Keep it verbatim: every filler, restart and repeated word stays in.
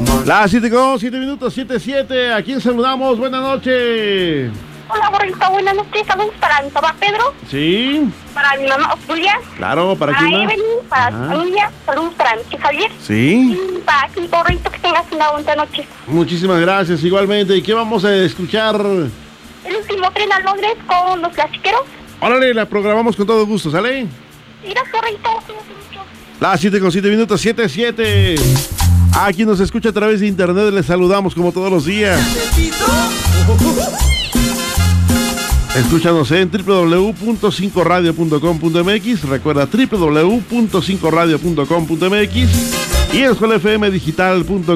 Las siete con siete minutos, siete siete. ¿A quién saludamos? Buenas noches. Hola, Borrito, buenas noches. Saludos para mi papá Pedro. Sí. Para mi mamá Julia. Claro, ¿para, para quién más? Evelyn, para su familia. Saludos para mi tío Javier. Sí. Y para ti, Borrito, que tengas una bonita noche. Muchísimas gracias, igualmente. ¿Y qué vamos a escuchar? El último tren a Londres con los clasiqueros. Órale, la programamos con todo gusto, ¿sale? Gracias, Borrito. Las siete con siete minutos, siete siete. A quien nos escucha a través de internet les saludamos como todos los días. Escúchanos en doble u doble u doble u punto cinco radio punto com punto m x. Recuerda doble u doble u doble u punto cinco radio punto com punto m x y en escuela f m digital punto com.